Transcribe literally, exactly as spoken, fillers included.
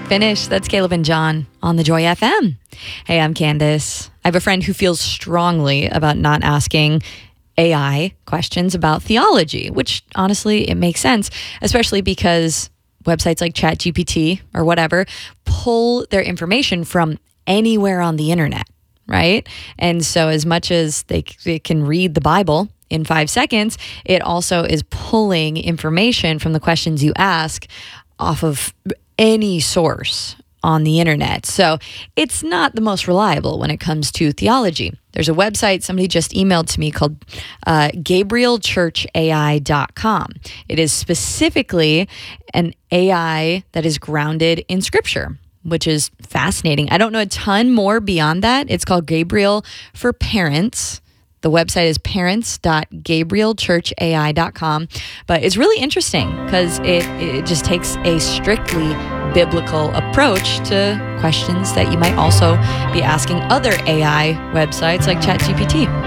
Finish. That's Caleb and John on the Joy F M. Hey, I'm Candace. I have a friend who feels strongly about not asking A I questions about theology, which honestly, it makes sense, especially because websites like ChatGPT or whatever pull their information from anywhere on the internet, right? And so as much as they, they can read the Bible in five seconds, it also is pulling information from the questions you ask off of any source on the internet. So it's not the most reliable when it comes to theology. There's a website somebody just emailed to me called uh, Gabriel Church A I dot com. It is specifically an A I that is grounded in Scripture, which is fascinating. I don't know a ton more beyond that. It's called Gabriel for Parents. The website is parents dot gabriel church A I dot com. But it's really interesting because it, it just takes a strictly biblical approach to questions that you might also be asking other A I websites like ChatGPT.